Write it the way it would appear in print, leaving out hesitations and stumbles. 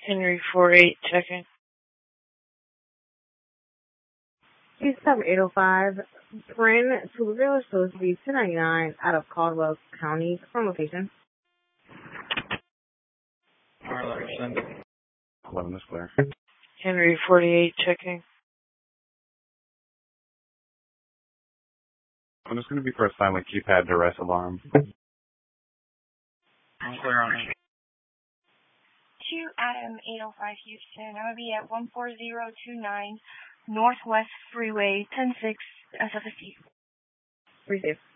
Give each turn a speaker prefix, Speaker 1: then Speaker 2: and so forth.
Speaker 1: Henry 48 checking.
Speaker 2: Please cover 805. Bryn Tuberville is supposed to be 299 out of Caldwell County. From location.
Speaker 3: Larson.
Speaker 4: 11 is clear.
Speaker 1: Henry 48 checking.
Speaker 4: I'm just going to be for a silent keypad duress alarm.
Speaker 3: I'm clear on it.
Speaker 5: 2 Adam 805 Houston. I'm going to be at 14029 Northwest Freeway 106 SFSC.
Speaker 2: Receive.